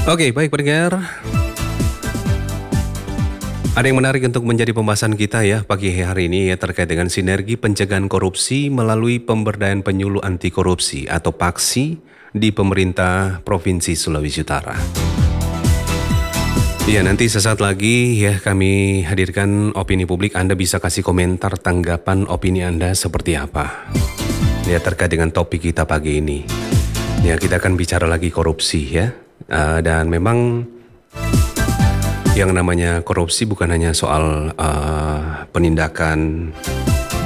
Oke, baik pendengar. Ada yang menarik untuk menjadi pembahasan kita ya pagi hari ini ya terkait dengan sinergi pencegahan korupsi melalui pemberdayaan penyuluh anti korupsi atau PAKSI di pemerintah Provinsi Sulawesi Utara. Ya, nanti sesaat lagi ya kami hadirkan opini publik. Anda bisa kasih komentar tanggapan opini Anda seperti apa. Ya, terkait dengan topik kita pagi ini. Ya, kita akan bicara lagi korupsi ya. Dan memang yang namanya korupsi bukan hanya soal penindakan